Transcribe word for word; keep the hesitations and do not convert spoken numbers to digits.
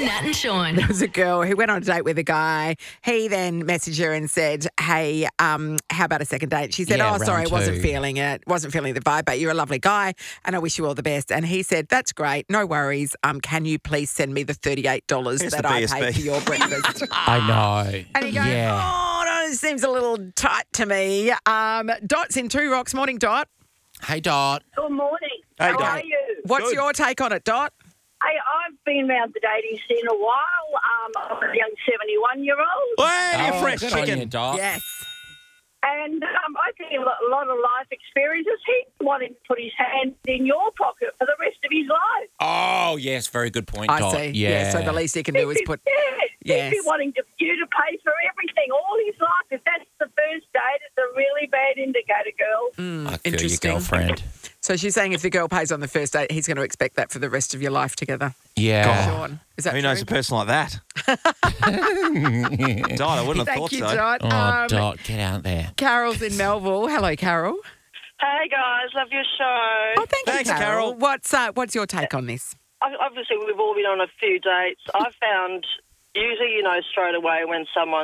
Nat and Sean. There was a girl who went on a date with a guy. He then messaged her and said, hey, um, how about a second date? She said, Yeah, oh, round sorry, I wasn't two. feeling it. Wasn't feeling the vibe, but you're a lovely guy and I wish you all the best. And he said, that's great. No worries. Um, can you please send me the thirty-eight dollars Here's that the I B S B. paid for your breakfast? I know. And you go, yeah. oh, no, it seems a little tight to me. Um, Dot's in Two Rocks. Morning, Dot. Hey, Dot. Good morning. Hey, How Dot. are you? What's Good. your take on it, Dot? Hey, I've been around the dating scene a while. Um, I'm a young seventy-one-year-old. Hey, Oh, fresh good on chicken. you, Dot. Yes. And um, I think a lot a lot of life experiences. He's wanting to put his hand in your pocket for the rest of his life. Oh, yes. Very good point, I Dot. see. Yeah. So the least he can do is put... Yeah, Yes. he'd be wanting to, you to pay for everything all his life. If that's the first date, it's a really bad indicator, girls. Mm, I feel your interesting. girlfriend. So she's saying if the girl pays on the first date, he's going to expect that for the rest of your life together. Yeah. Sean, is that Who true? knows a person like that? Dot, I wouldn't have Thank thought you, so. Dot. Oh, Um, Dot, get out there. Carol's in Melville. Hello, Carol. Hey guys, love your show. Oh, thank Thanks, you, Carol. Carol. What's uh, what's your take on this? Ob- Obviously, we've all been on a few dates. I've found usually you know straight away when someone